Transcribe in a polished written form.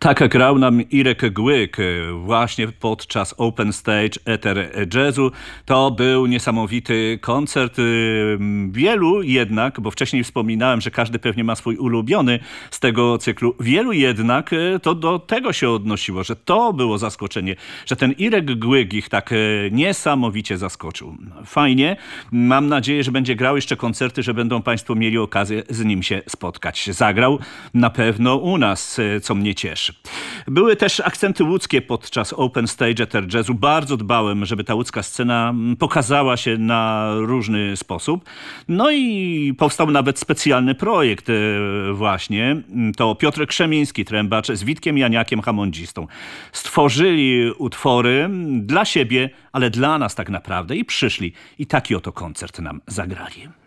Tak grał nam Irek Głyk właśnie podczas Open Stage Ether Jazzu. To był niesamowity koncert. Wielu jednak, bo wcześniej wspominałem, że każdy pewnie ma swój ulubiony z tego cyklu, wielu jednak to do tego się odnosiło, że to było zaskoczenie, że ten Irek Głyk ich tak niesamowicie zaskoczył. Fajnie. Mam nadzieję, że będzie grał jeszcze koncerty, że będą Państwo mieli okazję z nim się spotkać. Zagrał na pewno u nas, co mnie cieszy. Były też akcenty łódzkie podczas Open Stage Ether Jazzu. Bardzo dbałem, żeby ta łódzka scena pokazała się na różny sposób. No i powstał nawet specjalny projekt właśnie. To Piotr Krzemiński, trębacz, z Witkiem Janiakiem, hamondzistą. Stworzyli utwory dla siebie, ale dla nas tak naprawdę i przyszli. I taki oto koncert nam zagrali.